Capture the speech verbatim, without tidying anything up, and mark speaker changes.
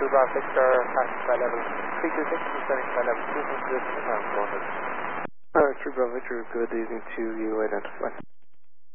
Speaker 1: two Bravo Victor, passing by level three two six, descending by level two hundred, and go ahead.
Speaker 2: Alright, three Bravo Victor, good evening to you, identified.